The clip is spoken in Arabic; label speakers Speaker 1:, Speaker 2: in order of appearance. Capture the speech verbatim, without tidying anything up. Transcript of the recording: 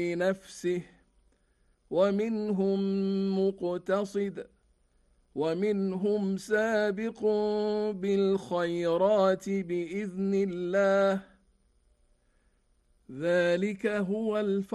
Speaker 1: نفسه ومنهم مقتصد ومنهم سابق بالخيرات بإذن الله ذلك هو الفضل